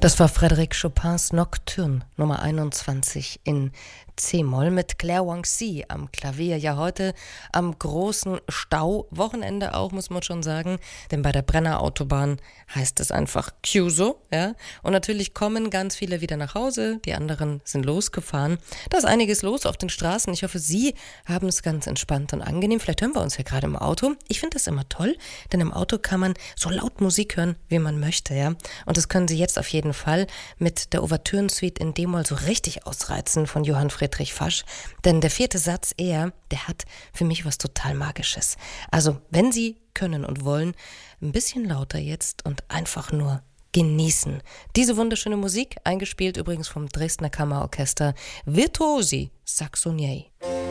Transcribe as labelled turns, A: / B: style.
A: Das war Frédéric Chopins Nocturne Nummer 21 in C-Moll mit Claire Wang-Si am Klavier. Ja, heute am großen Stau-Wochenende auch, muss man schon sagen, denn bei der Brenner Autobahn heißt es einfach Chiuso, ja. Und natürlich kommen ganz viele wieder nach Hause, die anderen sind losgefahren. Da ist einiges los auf den Straßen. Ich hoffe, Sie haben es ganz entspannt und angenehm. Vielleicht hören wir uns ja gerade im Auto. Ich finde das immer toll, denn im Auto kann man so laut Musik hören, wie man möchte, ja. Und das können Sie jetzt auf jeden Fall mit der Ouvertürensuite in D-Moll so richtig ausreizen von Johann Friedrich Fasch. Denn der 4. Satz, der hat für mich was total Magisches. Also, wenn Sie können und wollen, ein bisschen lauter jetzt und einfach nur genießen. Diese wunderschöne Musik, eingespielt übrigens vom Dresdner Kammerorchester Virtuosi Saxoniae.